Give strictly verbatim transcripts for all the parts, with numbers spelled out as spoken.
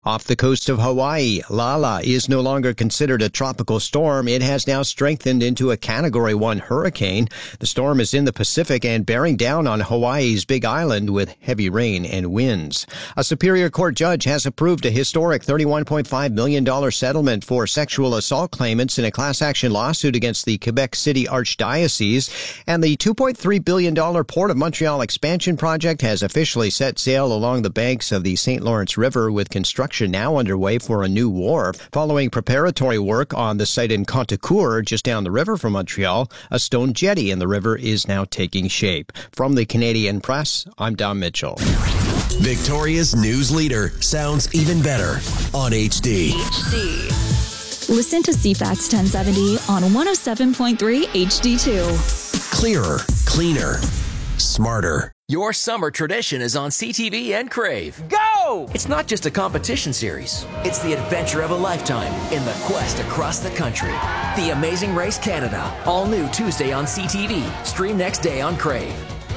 Off the coast of Hawaii, Lala is no longer considered a tropical storm. It has now strengthened into a Category one hurricane. The storm is in the Pacific and bearing down on Hawaii's Big Island with heavy rain and winds. A Superior Court judge has approved a historic thirty-one point five million dollars settlement for sexual assault claimants in a class action lawsuit against the Quebec City Archdiocese. And the two point three billion dollars Port of Montreal expansion project has officially set sail along the banks of the Saint Lawrence River, with construction now underway for a new wharf. Following preparatory work on the site in Contrecoeur, just down the river from Montreal, a stone jetty in the river is now taking shape. From the Canadian Press, I'm Don Mitchell. Victoria's news leader sounds even better on H D. H D. Listen to C FAX ten seventy on one oh seven point three H D two. Clearer, cleaner, smarter. Your summer tradition is on C T V and Crave. Go! It's not just a competition series. It's the adventure of a lifetime in the quest across the country. The Amazing Race Canada. All new Tuesday on C T V. Stream next day on Crave.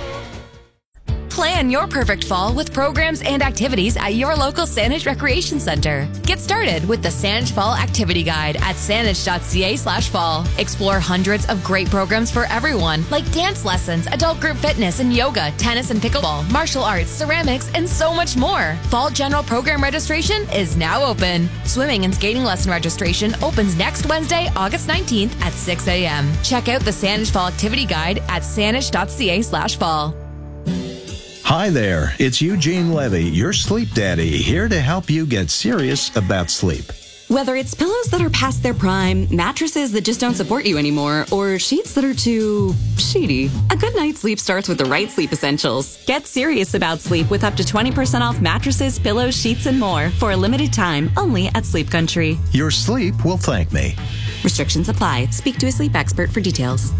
Plan your perfect fall with programs and activities at your local Saanich Recreation Center. Get started with the Saanich Fall Activity Guide at saanich.ca slash fall. Explore hundreds of great programs for everyone, like dance lessons, adult group fitness and yoga, tennis and pickleball, martial arts, ceramics, and so much more. Fall General Program registration is now open. Swimming and skating lesson registration opens next Wednesday, August nineteenth at six a.m. Check out the Saanich Fall Activity Guide at saanich.ca slash fall. Hi there, it's Eugene Levy, your sleep daddy, here to help you get serious about sleep. Whether it's pillows that are past their prime, mattresses that just don't support you anymore, or sheets that are too sheety, a good night's sleep starts with the right sleep essentials. Get serious about sleep with up to twenty percent off mattresses, pillows, sheets, and more for a limited time only at Sleep Country. Your sleep will thank me. Restrictions apply. Speak to a sleep expert for details.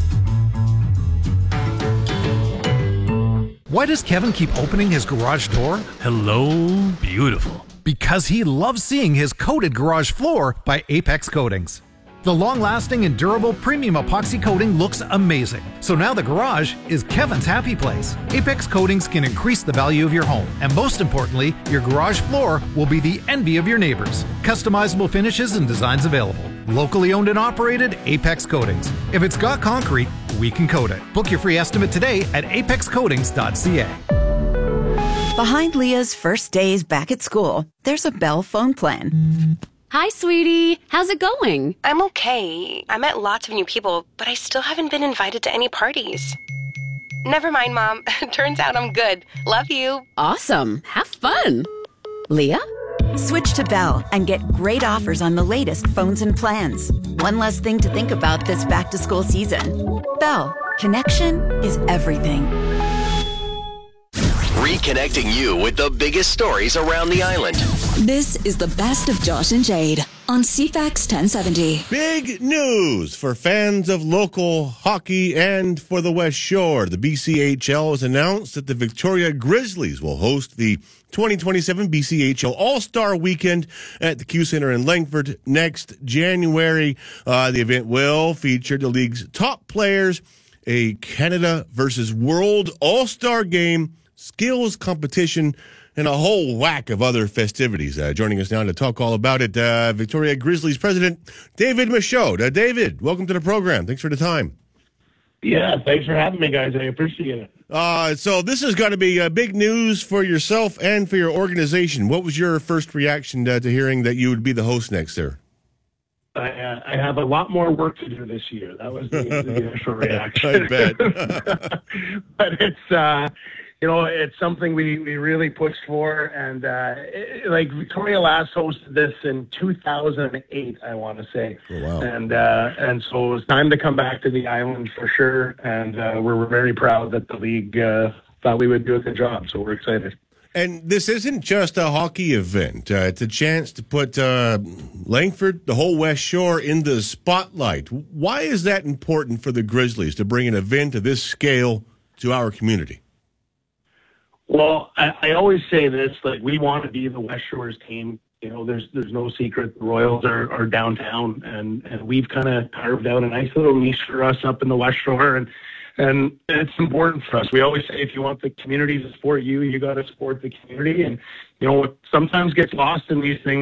Why does Kevin keep opening his garage door? Hello, beautiful. Because he loves seeing his coated garage floor by Apex Coatings. The long-lasting and durable premium epoxy coating looks amazing. So now the garage is Kevin's happy place. Apex Coatings can increase the value of your home. And most importantly, your garage floor will be the envy of your neighbors. Customizable finishes and designs available. Locally owned and operated, Apex Coatings. If it's got concrete, we can coat it. Book your free estimate today at apex coatings dot c a. Behind Leah's first days back at school, there's a Bell phone plan. Hi, sweetie. How's it going? I'm okay. I met lots of new people, but I still haven't been invited to any parties. Never mind, Mom. Turns out I'm good. Love you. Awesome. Have fun. Leah? Switch to Bell and get great offers on the latest phones and plans. One less thing to think about this back-to-school season. Bell. Connection is everything. Reconnecting you with the biggest stories around the island. This is the best of Josh and Jade on C FAX ten seventy. Big news for fans of local hockey and for the West Shore. The B C H L has announced that the Victoria Grizzlies will host the twenty twenty-seven B C H L All-Star Weekend at the Q Center in Langford next January. Uh, the event will feature the league's top players, a Canada versus World All-Star game, skills competition, and a whole whack of other festivities. Uh, joining us now to talk all about it, uh, Victoria Grizzlies president David Michaud. Uh, David, welcome to the program. Thanks for the time. Yeah, thanks for having me, guys. I appreciate it. Uh, so this is going to be uh, big news for yourself and for your organization. What was your first reaction uh, to hearing that you would be the host next year? I, uh, I have a lot more work to do this year. That was the, the initial reaction. I bet. But it's... Uh, You know, it's something we, we really pushed for, and uh, it, like Victoria last hosted this in two thousand eight, I want to say. Oh, wow. And uh, and so it was time to come back to the island for sure, and uh, we're very proud that the league uh, thought we would do a good job, so we're excited. And this isn't just a hockey event. Uh, it's a chance to put uh, Langford, the whole West Shore, in the spotlight. Why is that important for the Grizzlies to bring an event of this scale to our community? Well, I, I always say this, like, we want to be the West Shore's team. You know, there's there's no secret. The Royals are, are downtown, and, and we've kind of carved out a nice little niche for us up in the West Shore, and and it's important for us. We always say if you want the community to support you, you got to support the community. And, you know, what sometimes gets lost in these things